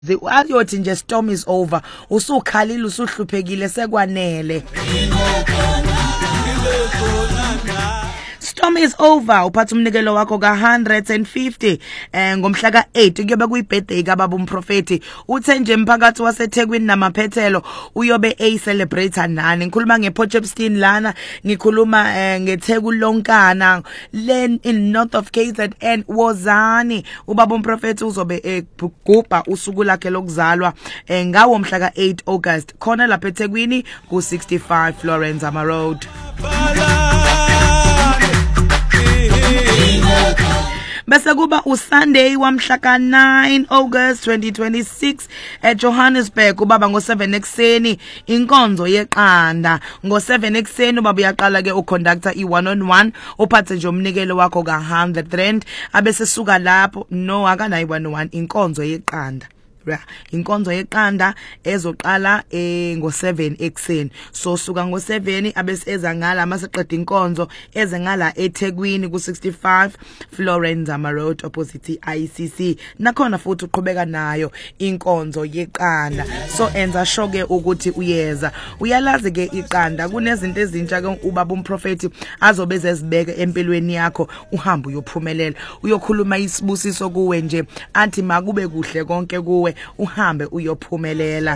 Ayothi nje storm is over usukhalile usuhluphekile sekwanele. Storm is over uphatha umnikelo wakho ka 150 ngomhla ka8 kuyobe kuyibirthday kaBaba uMprofeti uthe nje emphakathi waseThekwini namaphethelo uyobe celebrator nani ngikhuluma ngePotchefstroom lana ngikhuluma ngeTheku Lonkana len in north of KZN Wozani uBaba uMprofeti uzobe egubha usuku lakhe lokuzalwa ngawo mhla ka8 August khona lapha eThekwini ku 65 Florence Ama Road. Bese kuba uSunday wamhla ka9 August 2026 eJohannesburg ubaba ngo7 ekseni inkonzo yeqanda ngo7 ekseni ubaba uyaqala ke uconductor i1-on-1 uphathe nje umnikelo wakho ka 100 rand abese suka lapho no akanayi 1-on-1 inkonzo yeqanda. Inkonzo yeqanda ezoqala ngo7 ekseni so suka ngo7 abese eza ngala maseqeda inkonzo eze ngala eThekwini ku 65 Florence Ama Road opposite ICC nakhona futhi uqhubeka nayo inkonzo yeqanda so enza shoke ukuthi uyeza uyalazi ke iqanda kunezinto ezintsha ke uBaba uMprofeti azobe ezibeke empilweni yakho uhamba uyophumelela uyokhuluma isibusiso kuwe nje athi makube kuhle konke kuwe uhambe uyophumelela.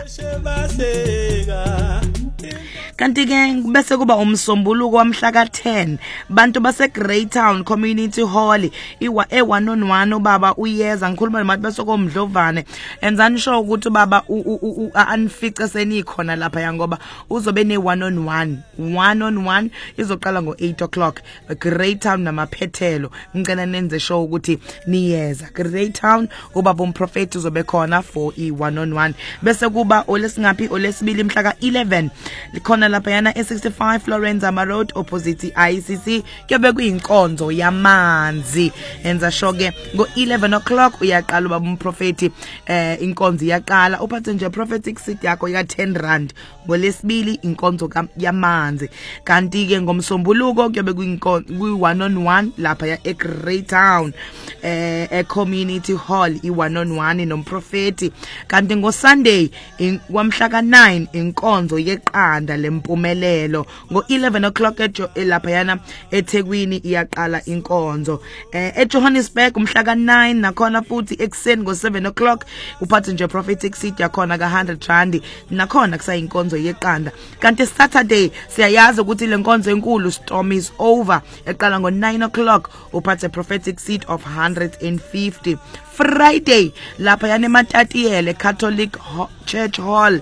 Kanti ke bese kuba umsombuluko wamhla ka10 bantu base Greytown Community Hall e1-on-1 ubaba uyeza ngikhuluma nabantu besokomdlovane enzani sho ukuthi ubaba anfice senikhona lapha ya ngoba uzobe ne1-on-1 izoqala ngo8 o'clock Greytown namaphethelo ngicela nenze show ukuthi niyeza Greytown ubaba uMprofeti uzobe khona for i1-on-1 bese kuba olesingaphi olesibili mhla ka11 likhona lapha yana e65 Florence Ama Road opposite ICC kuyobe kuyinkonzo yamanzi enza shoke ngo11 o'clock uyaqala ubaba uMprofeti inkonzo iyaqala uphathe nje prophetic seed yakho ya 10 rand ngolesibili inkonzo yamanzi kanti ke ngomsombuluko kuyobe kuyi1-on-1 lapha ya eGreytown community hall i1-on-1 nomprofeti kanti ngoSunday kwamhla ka9 inkonzo yeqanda lempumelelo ngo11 o'clock lapha yana eThekwini iyaqala inkonzo eJohannesburg umhla ka9 nakhona futhi ekseni ngo7 o'clock uphathe nje prophetic seed yakhona ka 100 rand nakhona kusayinkonzo yeqanda kanti Saturday siyayazi ukuthi lenkonzo enkulu storm is over eqala ngo9 o'clock uphathe prophetic seed of 150 Friday lapha yana eMatatiyele Catholic Church Hall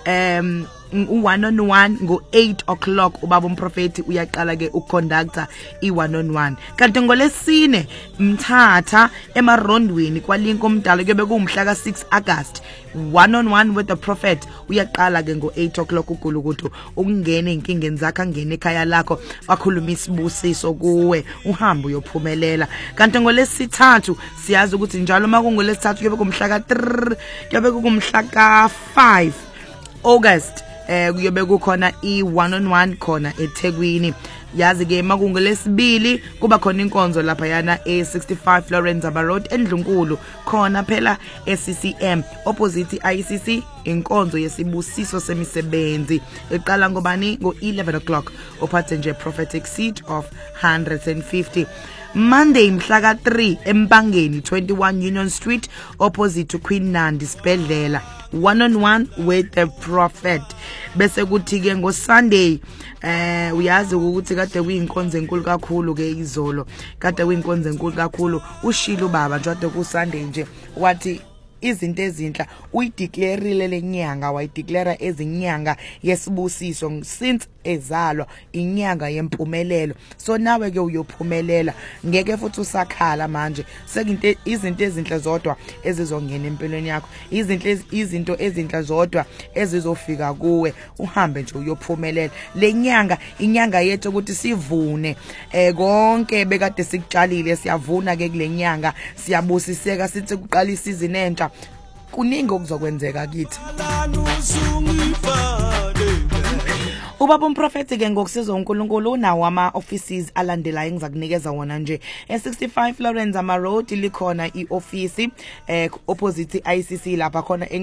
u1-on-1 ngo8 o'clock ubaba uMprofeti uyaqala ke uconductor i1-on-1 kanti ngolesine Mthatha emarondweni kwalinko umdala kube kumhla ka6 August 1-on-1 with the prophet uyaqala ke ngo8 o'clock uGulukudu ukungena inkingeni zakhe ngene ekhaya lakho wakhuluma isibusiso kuwe uhamba uyophumelela kanti ngolesithathu siyazi ukuthi njalo makungolesithathu kube kumhla ka3 kube kumhla ka5 August kuyobe kukhona i1-on-1 khona eThekwini yazi ke makungolesibili kuba khona inkonzo lapha yana e65 Florence Ama Road endlunkulu khona phela eCCM opposite ICC inkonzo yesibusiso semisebenzi eqala ngobani ngo11 o'clock uphathe nje prophetic seed of 150 Monday mhla ka3 eMpangeni 21 Union Street opposite to Queen Nandi Sibhedlela 1-on-1 with the prophet bese kuthi ke ngoSunday uyazi ukuthi kade kuyinkonzo enkulu kakhulu ke izolo kade kuyinkonzo enkulu kakhulu ushilo baba njalo kuSunday nje wathi izinto ezinhla uyideclareile lenyanga wayideclare ezinyanga yesibusiso since ezalwa inyanga yempumelelo so nawe ke uyophumelela ngeke futhi usakhala manje sekinto izinto ezinhle zodwa ezizongena empilweni yakho izinto ezinhle zodwa ezizofika kuwe uhambe nje uyophumelela lenyanga inyanga yethu ukuthi sivune konke bekade sikutshalile siyavuna ke kulenyanga siyabusiseka sithi kuqala isizini entsha kuningi okuzokwenzeka kithi Ubaba umprofeti ke ngokusizwa uNkulunkulu unawo ama offices alandelayo engizakunikeza wona nje. 65 Lawrence Ama Road likhona ioffice opposite ICC lapha khona